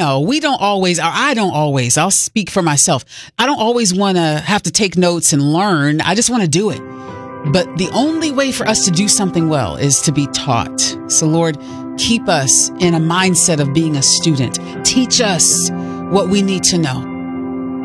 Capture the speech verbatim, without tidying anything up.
know we don't always, or I don't always, I'll speak for myself. I don't always want to have to take notes and learn. I just want to do it. But the only way for us to do something well is to be taught. So Lord, keep us in a mindset of being a student. Teach us what we need to know.